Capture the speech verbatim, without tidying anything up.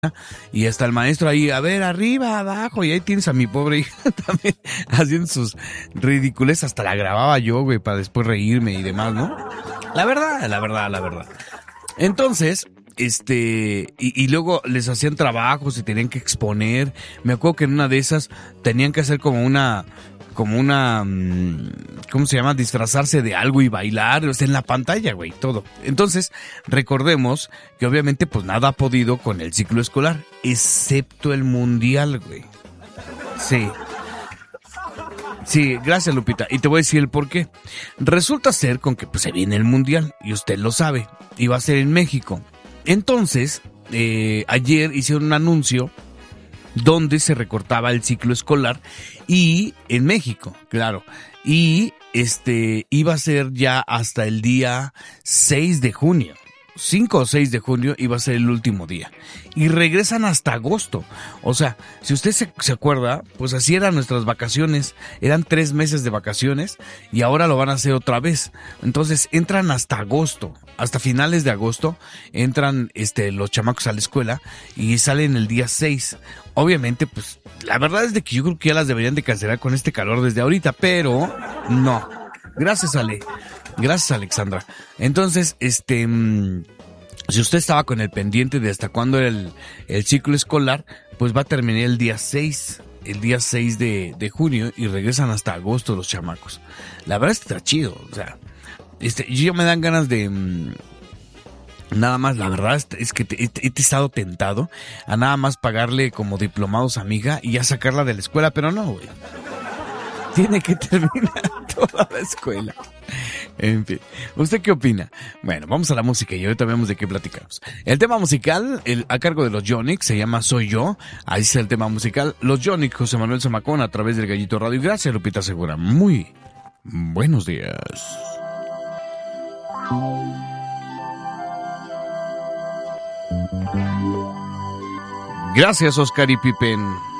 Y está el maestro ahí, a ver, arriba, abajo, y ahí tienes a mi pobre hija también haciendo sus ridiculez, hasta la grababa yo, güey, para después reírme y demás, ¿no? La verdad, la verdad, la verdad. Entonces, este, y, y luego les hacían trabajos y tenían que exponer. Me acuerdo que en una de esas tenían que hacer como una, como una, ¿cómo se llama? Disfrazarse de algo y bailar, o sea, en la pantalla, güey, todo. Entonces, recordemos que obviamente pues nada ha podido con el ciclo escolar, excepto el mundial, güey. Sí. Sí, gracias, Lupita. Y te voy a decir el por qué. Resulta ser con que pues se viene el mundial, y usted lo sabe, y va a ser en México. Entonces, eh, ayer hicieron un anuncio donde se recortaba el ciclo escolar y en México, claro, y este iba a ser ya hasta el día seis de junio. cinco o seis de junio iba a ser el último día. Y regresan hasta agosto. O sea, si usted se, se acuerda, pues así eran nuestras vacaciones. Eran tres meses de vacaciones y ahora lo van a hacer otra vez. Entonces entran hasta agosto. Hasta finales de agosto entran este, los chamacos a la escuela y salen el día seis. Obviamente, pues la verdad es de que yo creo que ya las deberían de cancelar con este calor desde ahorita, pero no. Gracias, Ale. Gracias, Alexandra. Entonces, este, si usted estaba con el pendiente de hasta cuándo era el, el ciclo escolar, pues va a terminar el día seis, el día seis de, de junio y regresan hasta agosto los chamacos. La verdad es que está chido, o sea, este, yo me dan ganas de, mmm, nada más, la verdad es, es que te, he, he estado tentado a nada más pagarle como diplomados a mi hija y ya sacarla de la escuela, pero no, güey. Tiene que terminar toda la escuela. En fin, ¿usted qué opina? Bueno, vamos a la música y ahorita vemos de qué platicamos. El tema musical, el, a cargo de los Yonix, se llama Soy Yo. Ahí está el tema musical. Los Yonix, José Manuel Zamacón, a través del Gallito Radio. Y gracias, Lupita Segura. Muy buenos días. Gracias, Oscar y Pippen.